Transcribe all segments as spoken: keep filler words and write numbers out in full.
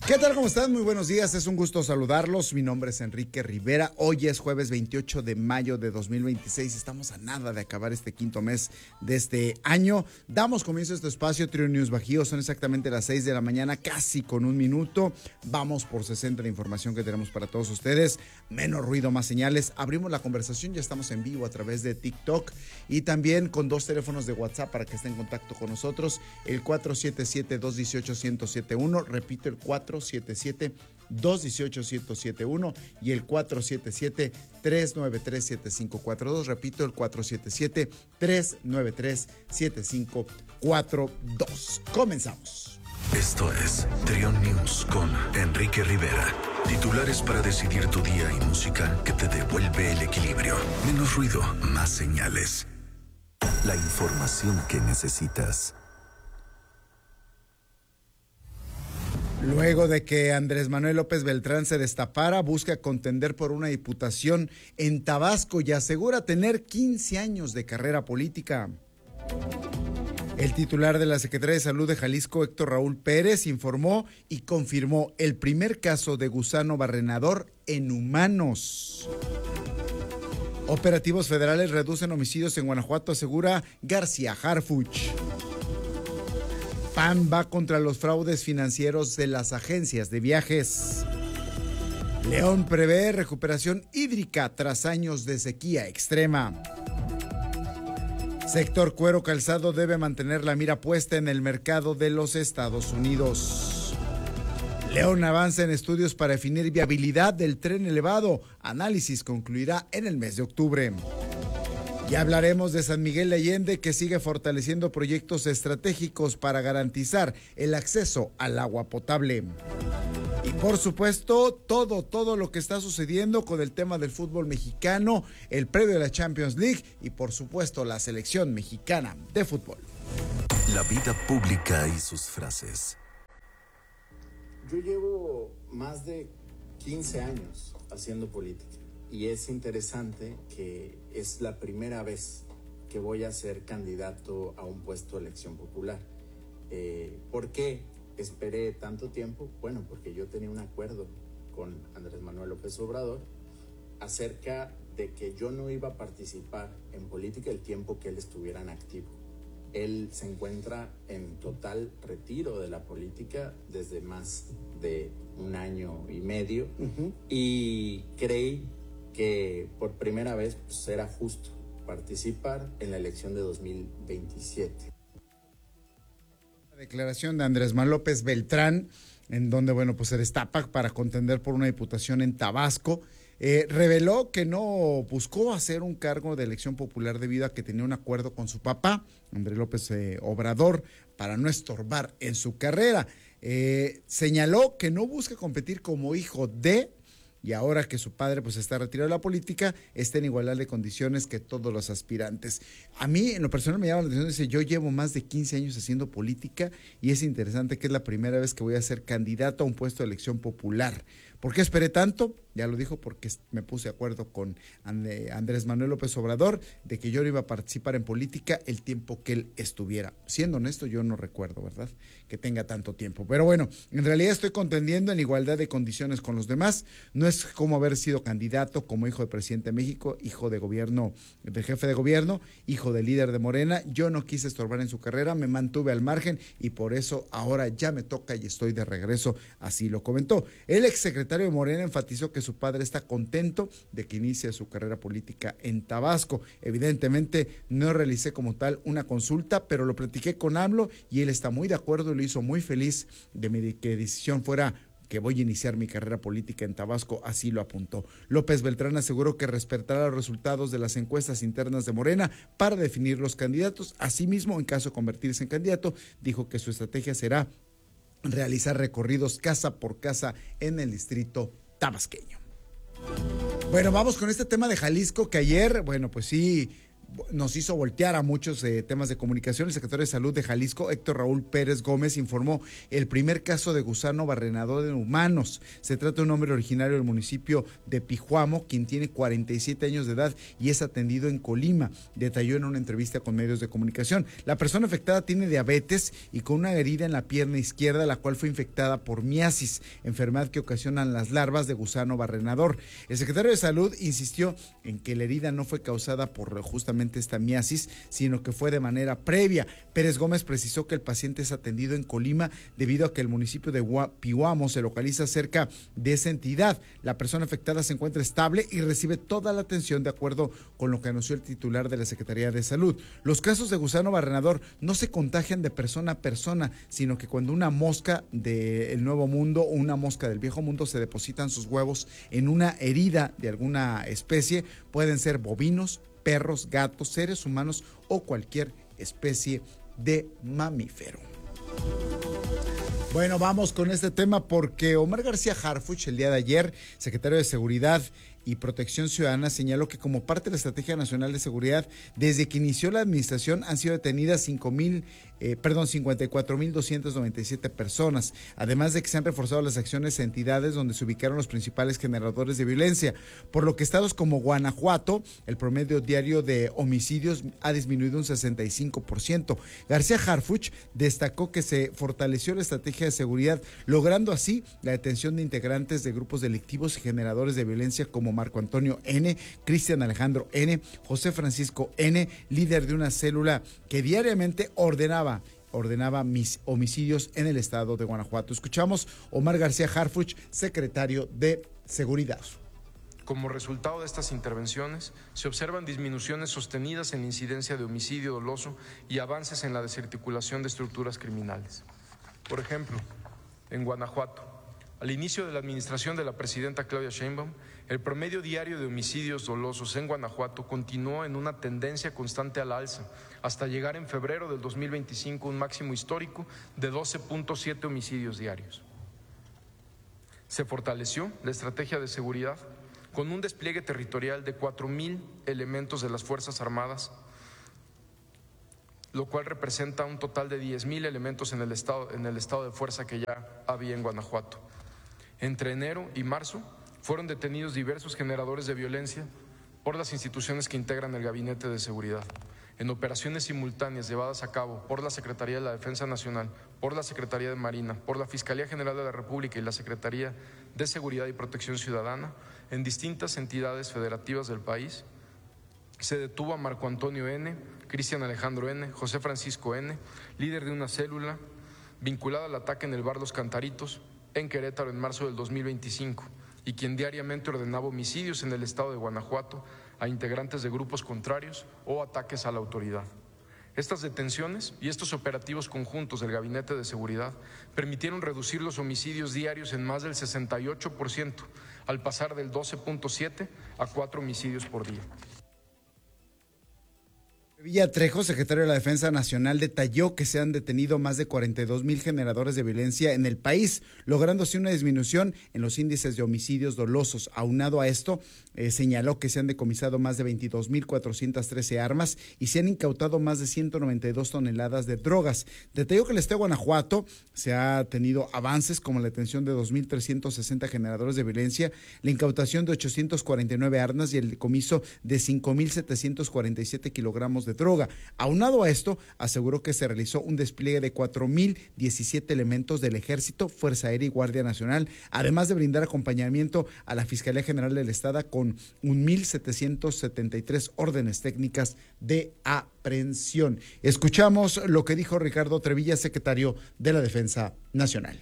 ¿Qué tal? ¿Cómo están? Muy buenos días, es un gusto saludarlos. Mi nombre es Enrique Rivera. Hoy es jueves veintiocho de mayo de dos mil veintiséis. Estamos a nada de acabar este quinto mes de este año. Damos comienzo a este espacio, Trio News Bajío. Son exactamente las seis de la mañana, casi con un minuto. Vamos por sesenta de información que tenemos para todos ustedes. Menos ruido, más señales. Abrimos la conversación, ya estamos en vivo a través de TikTok y también con dos teléfonos de WhatsApp para que estén en contacto con nosotros. El cuatro siete siete, dos uno ocho, uno cero siete uno. Repito, el cuatro siete siete, dos uno ocho, uno cero siete uno y el cuatro siete siete, tres nueve tres, siete cinco cuatro dos. Repito, el cuatro siete siete, tres nueve tres, siete cinco cuatro dos. Comenzamos. Esto es Trio News con Enrique Rivera. Titulares para decidir tu día y música que te devuelve el equilibrio. Menos ruido, más señales. La información que necesitas. Luego de que Andrés Manuel López Beltrán se destapara, busca contender por una diputación en Tabasco y asegura tener quince años de carrera política. El titular de la Secretaría de Salud de Jalisco, Héctor Raúl Pérez, informó y confirmó el primer caso de gusano barrenador en humanos. Operativos federales reducen homicidios en Guanajuato, asegura García Harfuch. P A N va contra los fraudes financieros de las agencias de viajes. León prevé recuperación hídrica tras años de sequía extrema. Sector cuero calzado debe mantener la mira puesta en el mercado de los Estados Unidos. León avanza en estudios para definir viabilidad del tren elevado. Análisis concluirá en el mes de octubre. Y hablaremos de San Miguel de Allende, que sigue fortaleciendo proyectos estratégicos para garantizar el acceso al agua potable. Y por supuesto, todo, todo lo que está sucediendo con el tema del fútbol mexicano, el previo de la Champions League y por supuesto la selección mexicana de fútbol. La vida pública y sus frases. Yo llevo más de quince años haciendo política. Y es interesante que es la primera vez que voy a ser candidato a un puesto de elección popular. Eh, ¿Por qué esperé tanto tiempo? Bueno, porque yo tenía un acuerdo con Andrés Manuel López Obrador acerca de que yo no iba a participar en política el tiempo que él estuviera en activo. Él se encuentra en total retiro de la política desde más de un año y medio uh-huh. y creí que por primera vez pues, era justo participar en la elección de dos mil veintisiete. La declaración de Andrés Manuel López Beltrán, en donde, bueno, pues se destapa para contender por una diputación en Tabasco, eh, reveló que no buscó hacer un cargo de elección popular debido a que tenía un acuerdo con su papá, Andrés López eh, Obrador, para no estorbar en su carrera. Eh, señaló que no busca competir como hijo de... y ahora que su padre pues está retirado de la política, está en igualdad de condiciones que todos los aspirantes. A mí, en lo personal, me llama la atención, dice, yo llevo más de quince años haciendo política y es interesante que es la primera vez que voy a ser candidato a un puesto de elección popular. ¿Por qué esperé tanto? Ya lo dijo, porque me puse de acuerdo con Andrés Manuel López Obrador de que yo no iba a participar en política el tiempo que él estuviera. Siendo honesto, yo no recuerdo, ¿verdad?, que tenga tanto tiempo. Pero bueno, en realidad estoy contendiendo en igualdad de condiciones con los demás. No es como haber sido candidato como hijo de presidente de México, hijo de gobierno, de jefe de gobierno, hijo de líder de Morena. Yo no quise estorbar en su carrera, me mantuve al margen y por eso ahora ya me toca y estoy de regreso, así lo comentó. El exsecretario de Morena enfatizó que su padre está contento de que inicie su carrera política en Tabasco. Evidentemente no realicé como tal una consulta, pero lo platiqué con AMLO y él está muy de acuerdo y lo hizo muy feliz de mi, que decisión fuera que voy a iniciar mi carrera política en Tabasco, así lo apuntó. López Beltrán aseguró que respetará los resultados de las encuestas internas de Morena para definir los candidatos. Asimismo, en caso de convertirse en candidato, dijo que su estrategia será realizar recorridos casa por casa en el distrito tabasqueño. Bueno, vamos con este tema de Jalisco que ayer, bueno, pues sí, nos hizo voltear a muchos eh, temas de comunicación. El secretario de Salud de Jalisco, Héctor Raúl Pérez Gómez, informó el primer caso de gusano barrenador en humanos. Se trata de un hombre originario del municipio de Pijuamo, quien tiene cuarenta y siete años de edad y es atendido en Colima, detalló en una entrevista con medios de comunicación. La persona afectada tiene diabetes y con una herida en la pierna izquierda, la cual fue infectada por miasis, enfermedad que ocasionan las larvas de gusano barrenador. El secretario de Salud insistió en que la herida no fue causada por justamente esta miasis, sino que fue de manera previa. Pérez Gómez precisó que el paciente es atendido en Colima debido a que el municipio de Pijuamo se localiza cerca de esa entidad. La persona afectada se encuentra estable y recibe toda la atención de acuerdo con lo que anunció el titular de la Secretaría de Salud. Los casos de gusano barrenador no se contagian de persona a persona, sino que cuando una mosca del Nuevo Mundo o una mosca del Viejo Mundo se depositan sus huevos en una herida de alguna especie, pueden ser bovinos, perros, gatos, seres humanos o cualquier especie de mamífero. Bueno, vamos con este tema porque Omar García Harfuch, el día de ayer, secretario de Seguridad y Protección Ciudadana, señaló que como parte de la Estrategia Nacional de Seguridad, desde que inició la administración han sido detenidas cinco mil, eh, perdón, cincuenta y cuatro mil doscientas noventa y siete personas, además de que se han reforzado las acciones a entidades donde se ubicaron los principales generadores de violencia, por lo que estados como Guanajuato, el promedio diario de homicidios ha disminuido un sesenta y cinco por ciento. García Harfuch destacó que se fortaleció la estrategia de seguridad, logrando así la detención de integrantes de grupos delictivos y generadores de violencia como Marco Antonio N., Cristian Alejandro N., José Francisco N., líder de una célula que diariamente ordenaba, ordenaba mis homicidios en el estado de Guanajuato. Escuchamos Omar García Harfuch, secretario de Seguridad. Como resultado de estas intervenciones, se observan disminuciones sostenidas en la incidencia de homicidio doloso y avances en la desarticulación de estructuras criminales. Por ejemplo, en Guanajuato, al inicio de la administración de la presidenta Claudia Sheinbaum, el promedio diario de homicidios dolosos en Guanajuato continuó en una tendencia constante al alza, hasta llegar en febrero del dos mil veinticinco a un máximo histórico de doce punto siete homicidios diarios. Se fortaleció la estrategia de seguridad con un despliegue territorial de cuatro mil elementos de las Fuerzas Armadas, lo cual representa un total de diez mil elementos en el estado, en el estado de fuerza que ya había en Guanajuato. Entre enero y marzo fueron detenidos diversos generadores de violencia por las instituciones que integran el Gabinete de Seguridad. En operaciones simultáneas llevadas a cabo por la Secretaría de la Defensa Nacional, por la Secretaría de Marina, por la Fiscalía General de la República y la Secretaría de Seguridad y Protección Ciudadana, en distintas entidades federativas del país, se detuvo a Marco Antonio N., Cristian Alejandro N., José Francisco N., líder de una célula vinculada al ataque en el bar Los Cantaritos, en Querétaro en marzo del dos mil veinticinco, y quien diariamente ordenaba homicidios en el estado de Guanajuato a integrantes de grupos contrarios o ataques a la autoridad. Estas detenciones y estos operativos conjuntos del Gabinete de Seguridad permitieron reducir los homicidios diarios en más del sesenta y ocho por ciento, al pasar del doce punto siete a cuatro homicidios por día. Villa Trejo, secretario de la Defensa Nacional, detalló que se han detenido más de cuarenta y dos mil generadores de violencia en el país, lográndose una disminución en los índices de homicidios dolosos. Aunado a esto, eh, señaló que se han decomisado más de veintidós mil cuatrocientas trece armas y se han incautado más de ciento noventa y dos toneladas de drogas. Detalló que el estado de Guanajuato se ha tenido avances como la detención de dos mil trescientos sesenta generadores de violencia, la incautación de ochocientos cuarenta y nueve armas y el decomiso de cinco mil setecientos cuarenta y siete kilogramos de droga. Aunado a esto, aseguró que se realizó un despliegue de cuatro mil diecisiete elementos del Ejército, Fuerza Aérea y Guardia Nacional, además de brindar acompañamiento a la Fiscalía General del Estado con mil setecientos setenta y tres órdenes técnicas de aprehensión. Escuchamos lo que dijo Ricardo Trevilla, secretario de la Defensa Nacional.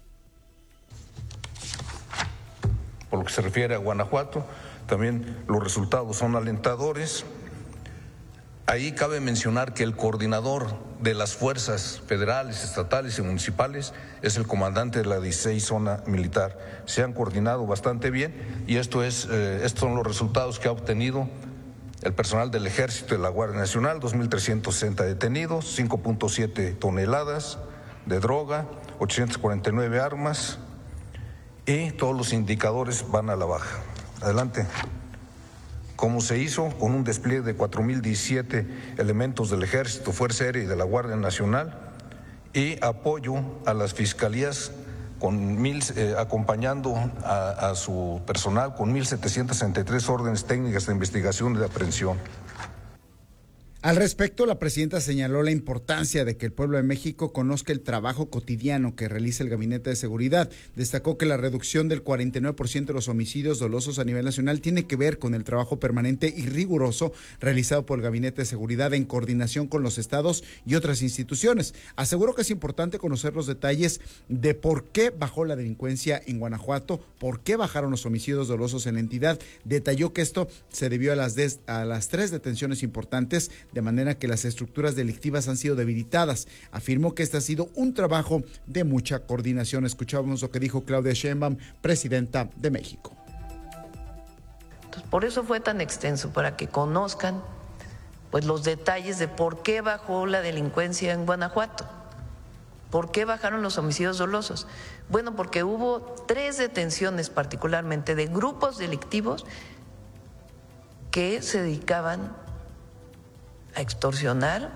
Por lo que se refiere a Guanajuato, también los resultados son alentadores. Ahí cabe mencionar que el coordinador de las fuerzas federales, estatales y municipales es el comandante de la dieciséis Zona Militar. Se han coordinado bastante bien y esto es, eh, estos son los resultados que ha obtenido el personal del Ejército y de la Guardia Nacional: dos mil trescientos sesenta detenidos, cinco punto siete toneladas de droga, ochocientas cuarenta y nueve armas, y todos los indicadores van a la baja. Adelante. como se hizo con un despliegue de cuatro mil diecisiete elementos del Ejército, Fuerza Aérea y de la Guardia Nacional, y apoyo a las fiscalías con mil, eh, acompañando a, a su personal con mil setecientas sesenta y tres órdenes técnicas de investigación y de aprehensión. Al respecto, la presidenta señaló la importancia de que el pueblo de México conozca el trabajo cotidiano que realiza el Gabinete de Seguridad. Destacó que la reducción del cuarenta y nueve por ciento de los homicidios dolosos a nivel nacional tiene que ver con el trabajo permanente y riguroso realizado por el Gabinete de Seguridad en coordinación con los estados y otras instituciones. Aseguró que es importante conocer los detalles de por qué bajó la delincuencia en Guanajuato, por qué bajaron los homicidios dolosos en la entidad. Detalló que esto se debió a las, des, a las tres detenciones importantes, de manera que las estructuras delictivas han sido debilitadas. Afirmó que este ha sido un trabajo de mucha coordinación. Escuchamos lo que dijo Claudia Sheinbaum, presidenta de México. Entonces, por eso fue tan extenso, para que conozcan pues los detalles de por qué bajó la delincuencia en Guanajuato, por qué bajaron los homicidios dolosos. Bueno, porque hubo tres detenciones particularmente de grupos delictivos que se dedicaban a extorsionar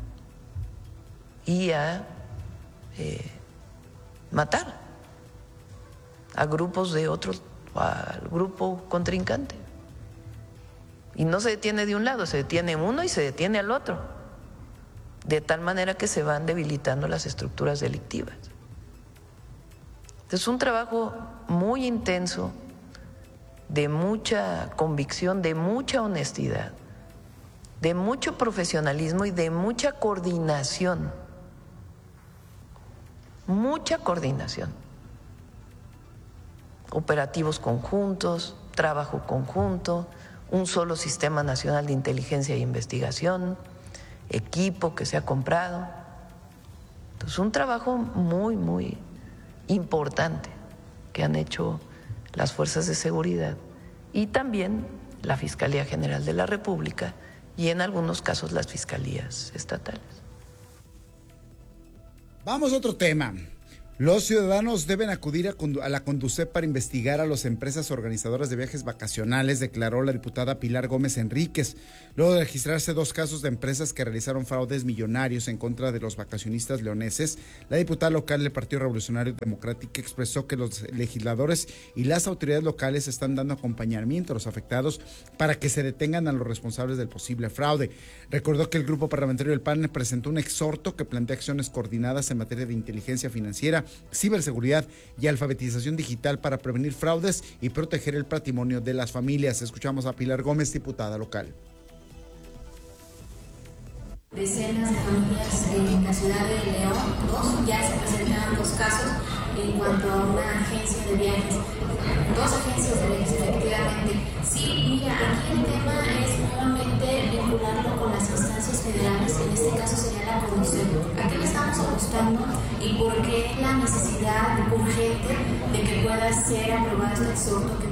y a eh, matar a grupos de otros, al grupo contrincante. Y no se detiene de un lado, se detiene uno y se detiene al otro, de tal manera que se van debilitando las estructuras delictivas. Es un trabajo muy intenso, de mucha convicción, de mucha honestidad, de mucho profesionalismo y de mucha coordinación, mucha coordinación, operativos conjuntos, trabajo conjunto, un solo sistema nacional de inteligencia e investigación, equipo que se ha comprado. Entonces, un trabajo muy, muy importante que han hecho las fuerzas de seguridad y también la Fiscalía General de la República, y en algunos casos las fiscalías estatales. Vamos a otro tema. Los ciudadanos deben acudir a, a la Conducef para investigar a las empresas organizadoras de viajes vacacionales, declaró la diputada Pilar Gómez Enríquez, luego de registrarse dos casos de empresas que realizaron fraudes millonarios en contra de los vacacionistas leoneses. La diputada local del Partido Revolucionario Democrático expresó que los legisladores y las autoridades locales están dando acompañamiento a los afectados para que se detengan a los responsables del posible fraude. Recordó que el grupo parlamentario del P A N presentó un exhorto que plantea acciones coordinadas en materia de inteligencia financiera, ciberseguridad y alfabetización digital para prevenir fraudes y proteger el patrimonio de las familias. Escuchamos a Pilar Gómez, diputada local. Decenas de familias en la ciudad de León, dos, ya se presentaron dos casos en cuanto a una agencia de viajes, dos agencias de viajes efectivamente. Sí, mira, aquí el tema es nuevamente vincularlo con las instancias federales, en este caso sería la Conducef. ¿A qué le estamos apostando y por qué la necesidad urgente de que pueda ser aprobado este exhorto que